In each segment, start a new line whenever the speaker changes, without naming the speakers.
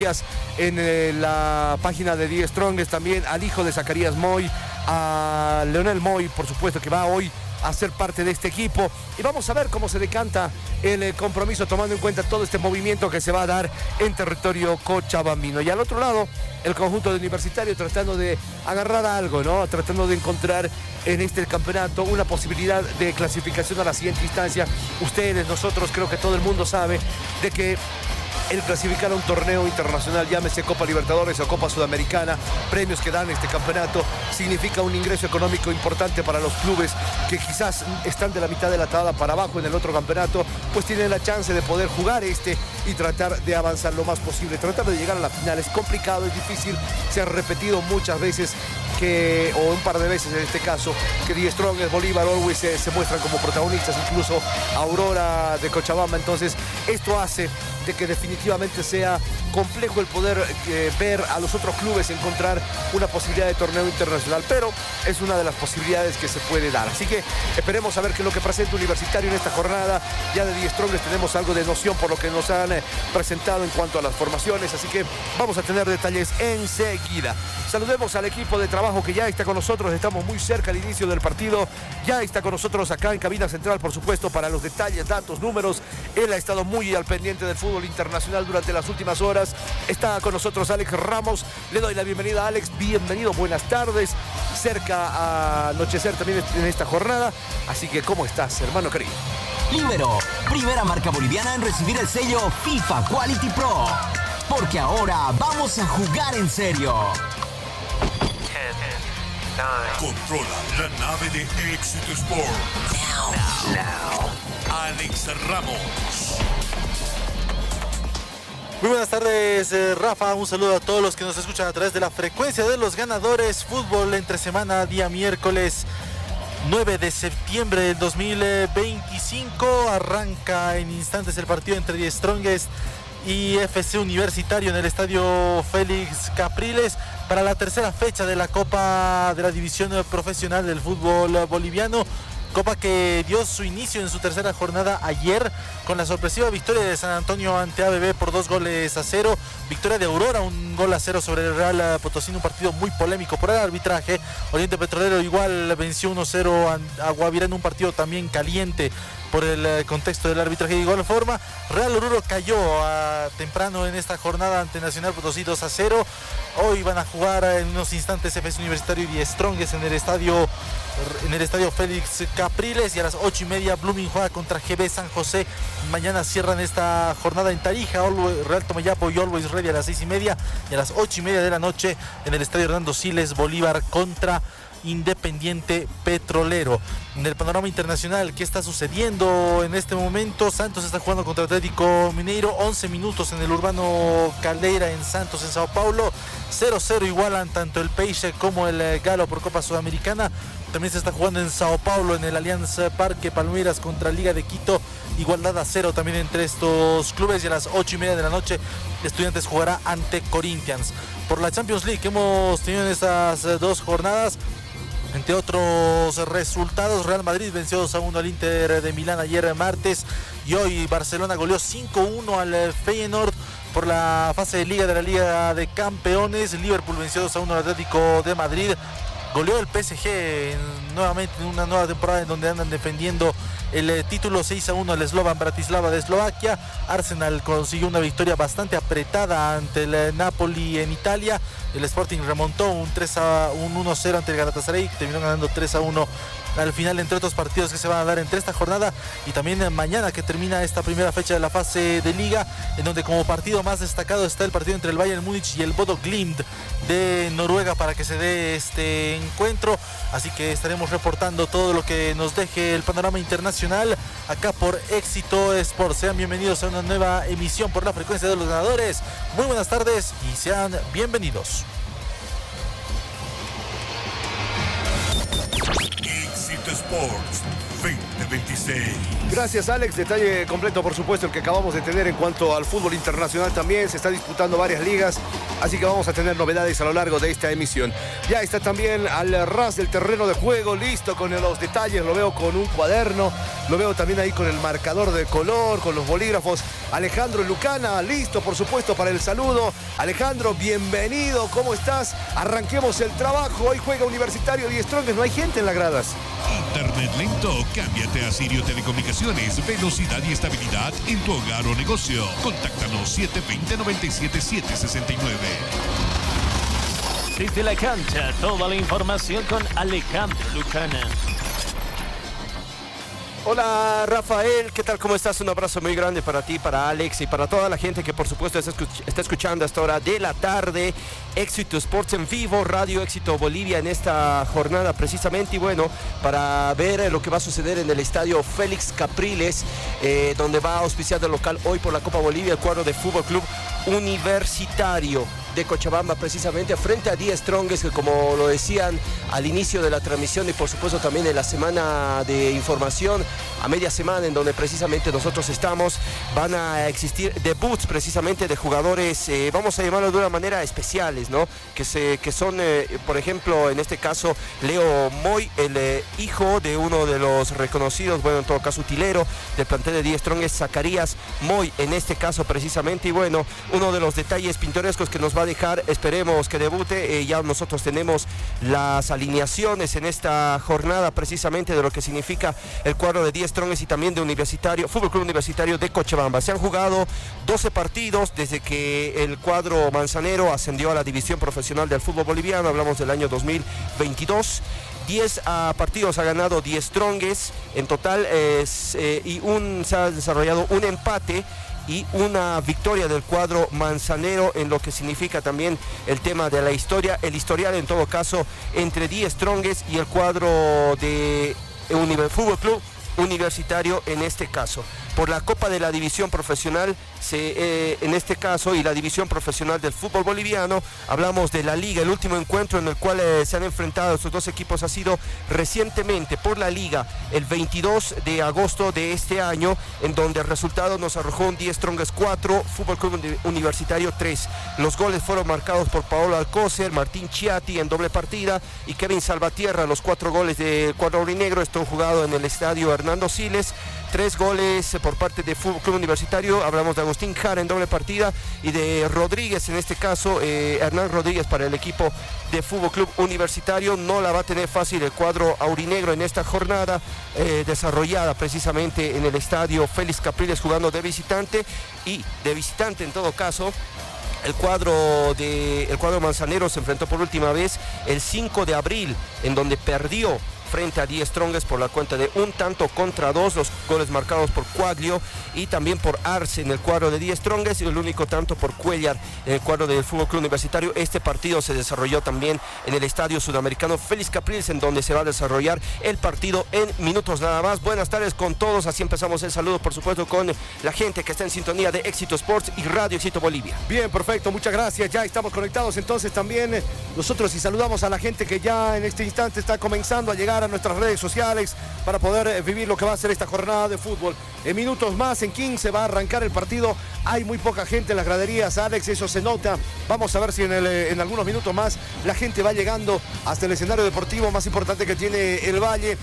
en la página de The Strongest, también al hijo de Zacarías Moy, a Leonel Moy, por supuesto, que va hoy a ser parte de este equipo, y vamos a ver cómo se decanta el compromiso, tomando en cuenta todo este movimiento que se va a dar en territorio cochabambino. Y al otro lado, el conjunto de Universitario tratando de agarrar algo, ¿no? Tratando de encontrar en este campeonato una posibilidad de clasificación a la siguiente instancia. Ustedes, nosotros, creo que todo el mundo sabe de que el clasificar a un torneo internacional, llámese Copa Libertadores o Copa Sudamericana, premios que dan este campeonato, significa un ingreso económico importante para los clubes que quizás están de la mitad de la tabla para abajo en el otro campeonato, pues tienen la chance de poder jugar y tratar de avanzar lo más posible. Tratar de llegar a la final es complicado, es difícil, se ha repetido muchas veces o un par de veces en este caso, que The Strongest, Bolívar, Always se muestran como protagonistas, incluso Aurora de Cochabamba. Entonces esto hace de que definitivamente sea complejo el poder ver a los otros clubes encontrar una posibilidad de torneo internacional, pero es una de las posibilidades que se puede dar. Así que esperemos a ver qué es lo que presenta Universitario en esta jornada. Ya de The Strongest tenemos algo de noción por lo que nos han presentado en cuanto a las formaciones, así que vamos a tener detalles enseguida. Saludemos al equipo de trabajo que ya está con nosotros, estamos muy cerca al inicio del partido, ya está con nosotros acá en cabina central, por supuesto, para los detalles, datos, números. Él ha estado muy al pendiente del fútbol internacional durante las últimas horas. Está con nosotros Alex Ramos, le doy la bienvenida a Alex, bienvenido, buenas tardes, cerca a anochecer también en esta jornada, así que ¿cómo estás, hermano querido?
Libero, primera marca boliviana en recibir el sello FIFA Quality Pro, porque ahora vamos a jugar en serio.
Controla la nave de Éxito Sport. Now. Alex Ramos.
Muy buenas tardes, Rafa. Un saludo a todos los que nos escuchan a través de la frecuencia de los ganadores. Fútbol entre semana, día miércoles 9 de septiembre del 2025. Arranca en instantes el partido entre The Strongest y FC Universitario en el estadio Félix Capriles para la tercera fecha de la Copa de la División Profesional del Fútbol Boliviano. Copa que dio su inicio en su tercera jornada ayer con la sorpresiva victoria de San Antonio ante ABB por 2-0. Victoria de Aurora, 1-0 sobre el Real Potosí, un partido muy polémico por el arbitraje. Oriente Petrolero igual venció 1-0 a Guavirá en un partido también caliente por el contexto del arbitraje. De igual forma, Real Oruro cayó temprano en esta jornada ante Nacional Potosí 2-0. Hoy van a jugar en unos instantes FC Universitario y The Strongest en el estadio Félix Capriles, y a las 8:30 Blooming juega contra GB San José. Mañana cierran esta jornada en Tarija, Real Tomayapo y Always Ready a las 6:30, y a las 8:30 de la noche en el estadio Hernando Siles, Bolívar contra Independiente Petrolero. En el panorama internacional, ¿qué está sucediendo en este momento? Santos está jugando contra Atlético Mineiro, 11 minutos en el Urbano Caldeira en Santos, en Sao Paulo. 0-0 igualan tanto el Peixe como el Galo por Copa Sudamericana. También se está jugando en Sao Paulo, en el Allianz Parque, Palmeiras contra Liga de Quito. Igualdad a 0 también entre estos clubes, y a las 8:30 de la noche Estudiantes jugará ante Corinthians. Por la Champions League que hemos tenido en estas dos jornadas, entre otros resultados, Real Madrid venció 2-1 al Inter de Milán ayer martes, y hoy Barcelona goleó 5-1 al Feyenoord por la fase de Liga de la Liga de Campeones. Liverpool venció 2-1 al Atlético de Madrid. Goleó el PSG nuevamente en una nueva temporada en donde andan defendiendo el título, 6-1 al Slovan Bratislava de Eslovaquia. Arsenal consiguió una victoria bastante apretada ante el Napoli en Italia. El Sporting remontó un 1-0 ante el Galatasaray, terminó ganando 3-1 al final, entre otros partidos que se van a dar entre esta jornada y también mañana, que termina esta primera fecha de la fase de Liga, en donde como partido más destacado está el partido entre el Bayern Múnich y el Bodo Glimt de Noruega para que se dé este encuentro. Así que estaremos reportando todo lo que nos deje el panorama internacional acá por Éxito Sport. Sean bienvenidos a una nueva emisión por la frecuencia de los ganadores. Muy buenas tardes y sean bienvenidos.
Éxito Sports, 20 26.
Gracias, Alex. Detalle completo, por supuesto, el que acabamos de tener en cuanto al fútbol internacional también. Se está disputando varias ligas, así que vamos a tener novedades a lo largo de esta emisión. Ya está también al ras del terreno de juego, listo con los detalles. Lo veo con un cuaderno, lo veo también ahí con el marcador de color, con los bolígrafos. Alejandro Lucana, listo, por supuesto, para el saludo. Alejandro, bienvenido, ¿cómo estás? Arranquemos el trabajo. Hoy juega Universitario Die Strongest, no hay gente en las gradas.
Internet lento, cámbiate a Sirio Telecomunicaciones. Velocidad y estabilidad en tu hogar o negocio. Contáctanos 720-97769.
Desde la cancha, toda la información con Alejandro Lucana.
Hola Rafael, ¿qué tal? ¿Cómo estás? Un abrazo muy grande para ti, para Alex y para toda la gente que por supuesto está escuchando a esta hora de la tarde. Éxito Sports en vivo, Radio Éxito Bolivia en esta jornada precisamente. Y bueno, para ver lo que va a suceder en el estadio Félix Capriles, donde va a auspiciar de local hoy por la Copa Bolivia el cuadro de Fútbol Club Universitario de Cochabamba, precisamente frente a Die Strongest, que como lo decían al inicio de la transmisión y por supuesto también en la semana de información, a media semana en donde precisamente nosotros estamos, van a existir debuts precisamente de jugadores, vamos a llamarlo de una manera especiales, ¿no? Que son, por ejemplo, en este caso, Leo Moy, el hijo de uno de los reconocidos, bueno, en todo caso, utilero del plantel de Die Strongest, Zacarías Moy, en este caso precisamente. Y bueno, uno de los detalles pintorescos que nos va a dejar, esperemos que debute, ya nosotros tenemos las alineaciones en esta jornada precisamente de lo que significa el cuadro de Die Strongest y también de Universitario, Fútbol Club Universitario de Cochabamba. Se han jugado 12 partidos desde que el cuadro manzanero ascendió a la división profesional del fútbol boliviano, hablamos del año 2022. 10 partidos ha ganado Die Strongest en total, y se ha desarrollado un empate y una victoria del cuadro manzanero, en lo que significa también el tema de la historia, el historial en todo caso entre Die Strongest y el cuadro de Fútbol Club Universitario en este caso. Por la Copa de la División Profesional, en este caso, y la División Profesional del Fútbol Boliviano, hablamos de la Liga. El último encuentro en el cual se han enfrentado estos dos equipos ha sido recientemente por la Liga, el 22 de agosto de este año, en donde el resultado nos arrojó un Die Strongest 4, Fútbol Club Universitario 3. Los goles fueron marcados por Paolo Alcócer, Martín Chiatti en doble partida y Kevin Salvatierra. Los 4 goles del cuadro aurinegro, esto jugado en el estadio Hernando Siles. 3 goles por parte de Fútbol Club Universitario, hablamos de Agustín Jara en doble partida y de Rodríguez, en este caso Hernán Rodríguez para el equipo de Fútbol Club Universitario. No la va a tener fácil el cuadro aurinegro en esta jornada, desarrollada precisamente en el estadio Félix Capriles, jugando de visitante, y de visitante en todo caso. El cuadro manzanero se enfrentó por última vez el 5 de abril, en donde perdió frente a Die Strongest por la cuenta de 1-2, los goles marcados por Quaglio y también por Arce en el cuadro de Die Strongest, y el único tanto por Cuellar en el cuadro del Fútbol Club Universitario. Este partido se desarrolló también en el estadio sudamericano Félix Capriles, en donde se va a desarrollar el partido en minutos nada más. Buenas tardes con todos, así empezamos el saludo, por supuesto, con la gente que está en sintonía de Éxito Sports y Radio Éxito Bolivia. Bien, perfecto, muchas gracias, ya estamos conectados entonces también nosotros, y saludamos a la gente que ya en este instante está comenzando a llegar a nuestras redes sociales para poder vivir lo que va a ser esta jornada de fútbol. En minutos más, en 15 va a arrancar el partido. Hay muy poca gente en las graderías, Alex, eso se nota. Vamos a ver si en algunos minutos más la gente va llegando hasta el escenario deportivo más importante que tiene el Valle,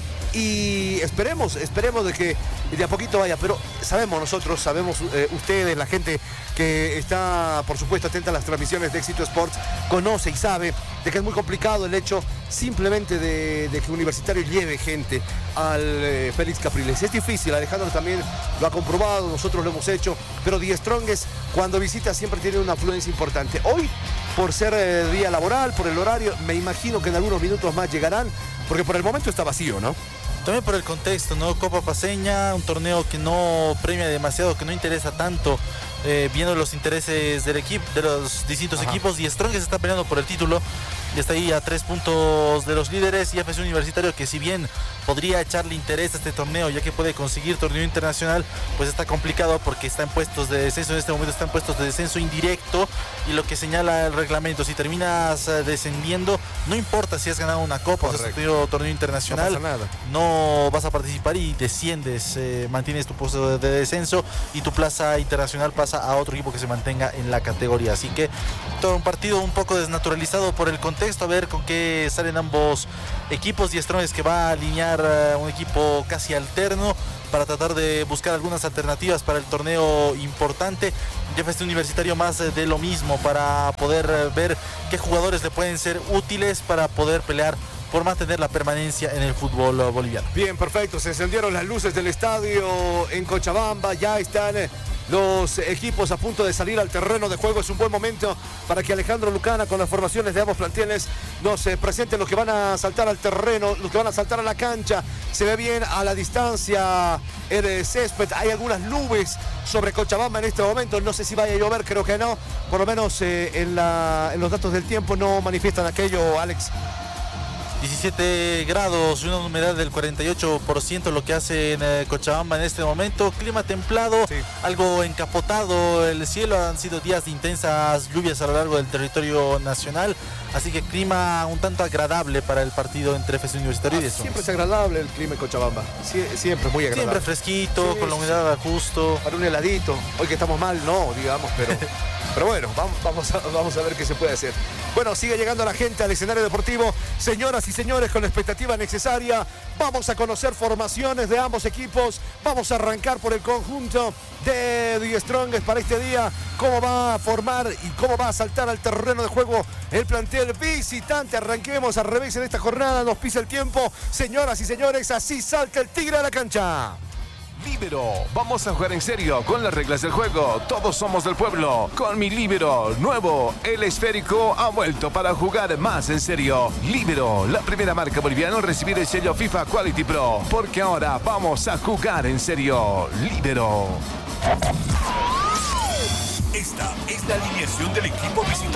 y esperemos de que de a poquito vaya, pero sabemos ustedes, la gente que está por supuesto atenta a las transmisiones de Éxito Sports, conoce y sabe de que es muy complicado el hecho simplemente de que Universitario lleve gente al Félix Capriles. Es difícil, Alejandro también lo ha comprobado, nosotros lo hemos hecho, pero Die Strongest cuando visita siempre tiene una afluencia importante. Hoy, por ser día laboral, por el horario, me imagino que en algunos minutos más llegarán, porque por el momento está vacío, ¿no?
También por el contexto, ¿no? Copa Paceña, un torneo que no premia demasiado, que no interesa tanto, viendo los intereses del equipo, de los distintos equipos, y Strongest está peleando por el título. y está ahí a 3 puntos de los líderes. Y FC Universitario, que si bien podría echarle interés a este torneo, ya que puede conseguir torneo internacional, pues está complicado porque está en puestos de descenso. En este momento está en puestos de descenso indirecto, y lo que señala el reglamento, si terminas descendiendo, no importa si has ganado una copa o si has tenido torneo internacional,
no pasa nada.
No vas a participar y desciendes, mantienes tu puesto de descenso y tu plaza internacional pasa a otro equipo que se mantenga en la categoría. Así que todo un partido un poco desnaturalizado por el contexto, a ver con qué salen ambos equipos. Die Strongest, que va a alinear un equipo casi alterno para tratar de buscar algunas alternativas para el torneo importante. FC Universitario más de lo mismo, para poder ver qué jugadores le pueden ser útiles para poder pelear por mantener la permanencia en el fútbol boliviano.
Bien, perfecto. Se encendieron las luces del estadio en Cochabamba. Ya están los equipos a punto de salir al terreno de juego. Es un buen momento para que Alejandro Lucana, con las formaciones de ambos planteles, nos presente los que van a saltar al terreno, los que van a saltar a la cancha. Se ve bien a la distancia el césped. Hay algunas nubes sobre Cochabamba en este momento. No sé si vaya a llover, creo que no. Por lo menos en los datos del tiempo no manifiestan aquello, Alex.
17 grados, una humedad del 48%, lo que hace en Cochabamba en este momento. Clima templado, sí, algo encapotado el cielo. Han sido días de intensas lluvias a lo largo del territorio nacional, así que clima un tanto agradable para el partido entre FC Universitario y Die Strongest.
Siempre es agradable el clima en Cochabamba, siempre muy agradable.
Siempre fresquito, sí, con la humedad justo.
Para un heladito, hoy que estamos mal, no, digamos, pero bueno, vamos a ver qué se puede hacer. Bueno, sigue llegando la gente al escenario deportivo. Señoras y señores, con la expectativa necesaria, vamos a conocer formaciones de ambos equipos. Vamos a arrancar por el conjunto de Die Strongest para este día. Cómo va a formar y cómo va a saltar al terreno de juego el plantel visitante. Arranquemos al revés en esta jornada. Nos pisa el tiempo. Señoras y señores, así salta el Tigre a la cancha.
Líbero, vamos a jugar en serio con las reglas del juego. Todos somos del pueblo. Con mi Líbero nuevo, el esférico ha vuelto para jugar más en serio. Líbero, la primera marca boliviana en recibir el sello FIFA Quality Pro, porque ahora vamos a jugar en serio. Líbero.
Esta es la alineación del equipo visitante.